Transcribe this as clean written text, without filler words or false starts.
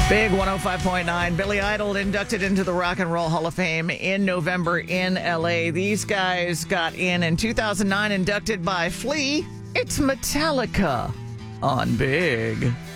Big 105.9. Billy Idol inducted into the Rock and Roll Hall of Fame in November in L.A. These guys got in 2009, inducted by Flea. It's Metallica on Big.